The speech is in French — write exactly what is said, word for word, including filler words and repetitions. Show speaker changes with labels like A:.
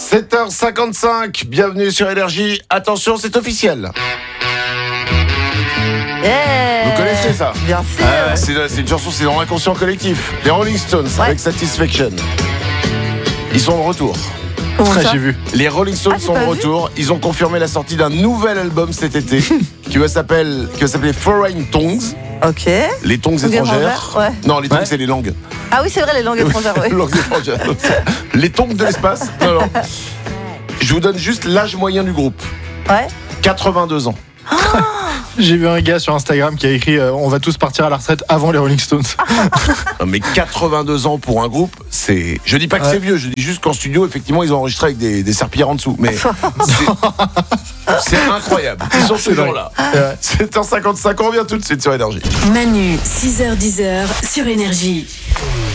A: sept heures cinquante-cinq, bienvenue sur Énergie. Attention, c'est officiel.
B: Yeah.
A: Vous connaissez ça?
B: Bien sûr.
A: Ah, c'est, c'est une chanson, c'est dans l'inconscient collectif. Les Rolling Stones,
B: Ouais.
A: avec Satisfaction. Ils sont de retour.
B: Comment ça?
C: J'ai vu.
A: Les Rolling Stones
B: Ah, j'ai
A: sont de
B: pas vu.
A: retour. Ils ont confirmé la sortie d'un nouvel album cet été qui va s'appeler, qui va s'appeler Foreign Tongues.
B: Ok.
A: Les tongues
B: Tongues
A: étrangères.
B: étrangères, ouais.
A: Non, les tongues,
C: Ouais.
A: c'est les langues.
B: Ah oui, c'est vrai, les langues étrangères, oui.
A: Langues étrangères. Les tongues de l'espace. Non, non. Je vous donne juste l'âge moyen du groupe.
B: Ouais.
A: quatre-vingt-deux ans.
C: J'ai vu un gars sur Instagram qui a écrit euh, on va tous partir à la retraite avant les Rolling Stones.
A: Non, mais quatre-vingt-deux ans pour un groupe, c'est. Je dis pas que
C: Ouais.
A: c'est vieux, je dis juste qu'en studio, effectivement, ils ont enregistré avec des, des serpillères en dessous. Mais c'est, c'est incroyable. Ils sont
C: C'est
A: toujours
C: dingue.
A: là.
C: Ouais.
A: sept heures cinquante-cinq, on revient tout de suite sur Énergie.
D: Manu, six heures dix sur Énergie.